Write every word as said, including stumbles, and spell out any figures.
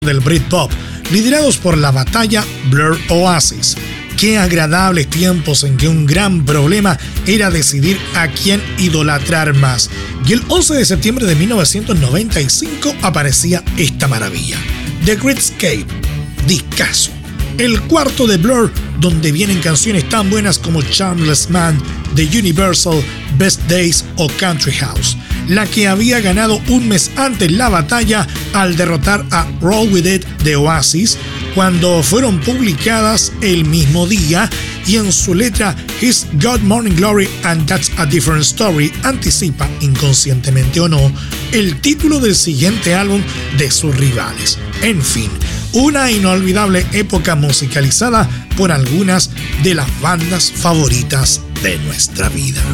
del Britpop, liderados por la batalla Blur Oasis. Qué agradables tiempos en que un gran problema era decidir a quién idolatrar más. Y el once de septiembre de mil novecientos noventa y cinco aparecía esta maravilla, The Greatscape, discazo. El cuarto de Blur, donde vienen canciones tan buenas como Charmless Man, The Universal, Best Days o Country House, la que había ganado un mes antes la batalla al derrotar a Roll With It de Oasis, cuando fueron publicadas el mismo día, y en su letra His God Morning Glory and That's a Different Story anticipa, inconscientemente o no, el título del siguiente álbum de sus rivales. En fin, una inolvidable época musicalizada por algunas de las bandas favoritas de nuestra vida.